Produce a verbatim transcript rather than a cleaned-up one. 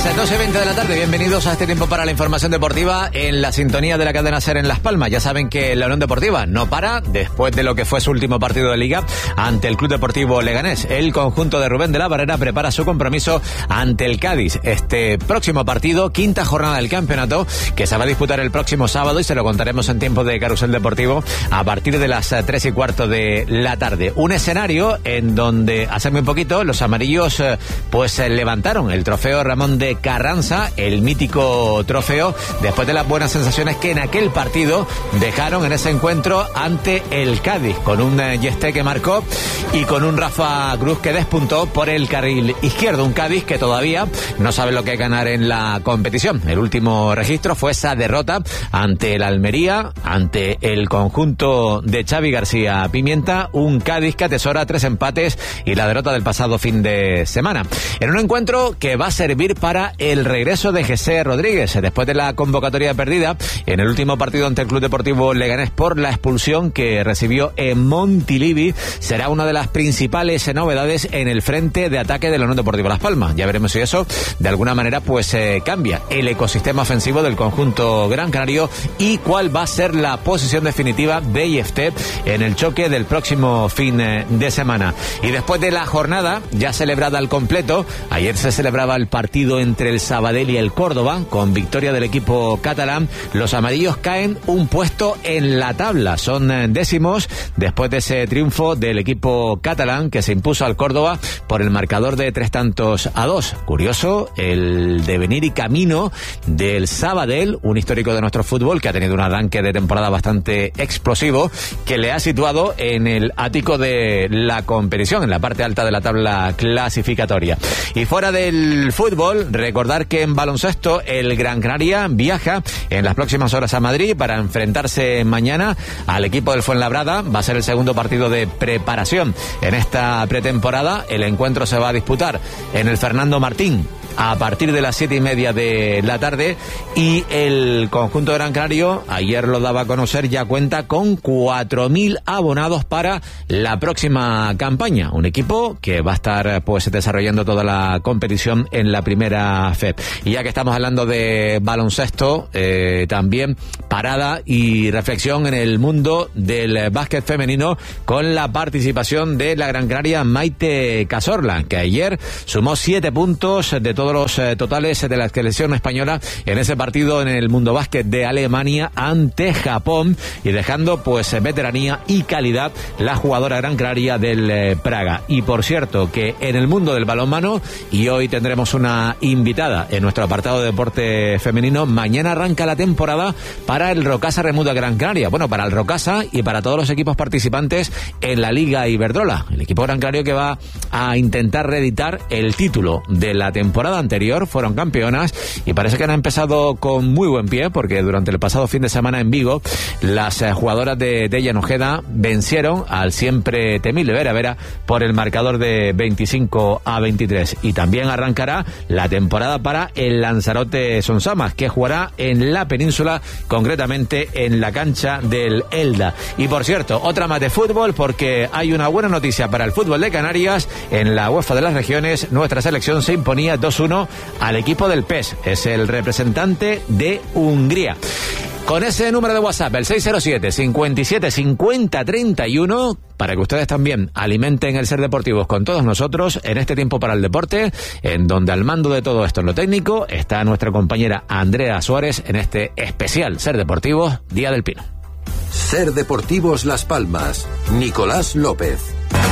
doce y veinte de la tarde, bienvenidos a este tiempo para la información deportiva en la sintonía de la cadena SER en Las Palmas. Ya saben que la Unión Deportiva no para después de lo que fue su último partido de Liga ante el Club Deportivo Leganés. El conjunto de Rubén de la Barrera prepara su compromiso ante el Cádiz. Este próximo partido, quinta jornada del campeonato, que se va a disputar el próximo sábado y se lo contaremos en tiempo de Carrusel Deportivo a partir de las tres y cuarto de la tarde. Un escenario en donde hace muy poquito los amarillos pues levantaron el trofeo Ramón de Carranza, el mítico trofeo, después de las buenas sensaciones que en aquel partido dejaron en ese encuentro ante el Cádiz, con un Yesté que marcó y con un Rafa Cruz que despuntó por el carril izquierdo. Un Cádiz que todavía no sabe lo que es ganar en la competición. El último registro fue esa derrota ante el Almería, ante el conjunto de Xavi García Pimienta, un Cádiz que atesora tres empates y la derrota del pasado fin de semana. En un encuentro que va a servir para el regreso de José Rodríguez, después de la convocatoria perdida en el último partido ante el Club Deportivo Leganés por la expulsión que recibió en Montilivi. Será una de las principales novedades en el frente de ataque de la Unión Deportiva Las Palmas. Ya veremos si eso de alguna manera pues eh, cambia el ecosistema ofensivo del conjunto gran canario y cuál va a ser la posición definitiva de Yesté en el choque del próximo fin de semana. Y después de la jornada ya celebrada al completo, ayer se celebraba el partido entre el Sabadell y el Córdoba, con victoria del equipo catalán. Los amarillos caen un puesto en la tabla, son décimos después de ese triunfo del equipo catalán que se impuso al Córdoba por el marcador de tres tantos a dos. Curioso el devenir y camino del Sabadell, un histórico de nuestro fútbol que ha tenido un arranque de temporada bastante explosivo, que le ha situado en el ático de la competición, en la parte alta de la tabla clasificatoria. Y fuera del fútbol, recordar que en baloncesto el Gran Canaria viaja en las próximas horas a Madrid para enfrentarse mañana al equipo del Fuenlabrada. Va a ser el segundo partido de preparación en esta pretemporada. El encuentro se va a disputar en el Fernando Martín a partir de las siete y media de la tarde, y el conjunto de Gran Canario, ayer lo daba a conocer, ya cuenta con cuatro mil abonados para la próxima campaña. Un equipo que va a estar pues desarrollando toda la competición en la primera F E P. Y ya que estamos hablando de baloncesto, eh, también parada y reflexión en el mundo del básquet femenino con la participación de la Gran Canaria Maite Cazorla, que ayer sumó siete puntos de todo los eh, totales de la selección española en ese partido en el Mundo Básquet de Alemania ante Japón, y dejando pues veteranía y calidad la jugadora gran canaria del eh, Praga. Y por cierto que en el mundo del balonmano, y hoy tendremos una invitada en nuestro apartado de deporte femenino, mañana arranca la temporada para el Rocasa Remuda Gran Canaria. Bueno, para el Rocasa y para todos los equipos participantes en la Liga Iberdrola. El equipo gran canario que va a intentar reeditar el título de la temporada anterior, fueron campeonas y parece que han empezado con muy buen pie, porque durante el pasado fin de semana en Vigo las eh, jugadoras de Dejan Ojeda vencieron al siempre temible Vera Vera por el marcador de veinticinco a veintitrés. Y también arrancará la temporada para el Lanzarote Sonsamas, que jugará en la península, concretamente en la cancha del Elda. Y por cierto, otra más de fútbol, porque hay una buena noticia para el fútbol de Canarias. En la UEFA de las regiones, nuestra selección se imponía dos uno al equipo del P E S, es el representante de Hungría. Con ese número de WhatsApp, el seis cero siete, cincuenta y siete, cincuenta, treinta y uno, para que ustedes también alimenten el Ser Deportivos con todos nosotros en este tiempo para el deporte, en donde al mando de todo esto en lo técnico está nuestra compañera Andrea Suárez en este especial Ser Deportivos Día del Pino. Ser Deportivos Las Palmas, Nicolás López.